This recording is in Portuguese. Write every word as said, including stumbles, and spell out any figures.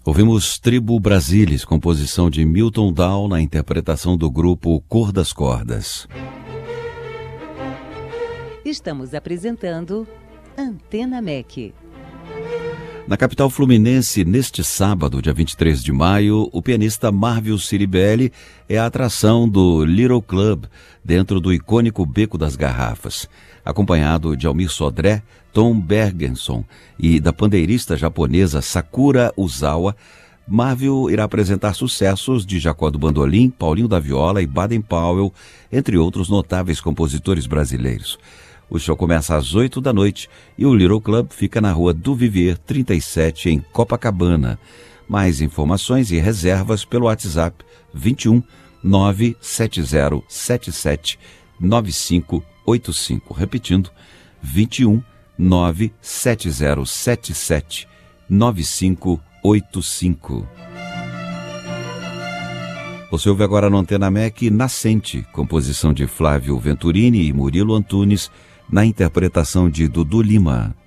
Ouvimos Tribo Brasilis, composição de Milton Down, na interpretação do grupo Cor das Cordas. Estamos apresentando Antena M E C. Na capital fluminense, neste sábado, dia vinte e três de maio, o pianista Marvio Ciribelli é a atração do Little Club, dentro do icônico Beco das Garrafas. Acompanhado de Almir Sodré, Tom Bergenson e da pandeirista japonesa Sakura Uzawa, Marvio irá apresentar sucessos de Jacó do Bandolim, Paulinho da Viola e Baden Powell, entre outros notáveis compositores brasileiros. O show começa às oito da noite e o Little Club fica na rua do Vivier trinta e sete, em Copacabana. Mais informações e reservas pelo WhatsApp vinte e um, nove sete zero sete sete nove cinco oito cinco. Repetindo, vinte e um, nove sete zero sete sete nove cinco oito cinco. Você ouve agora no Antena M E C Nascente, composição de Flávio Venturini e Murilo Antunes, na interpretação de Dudu Lima.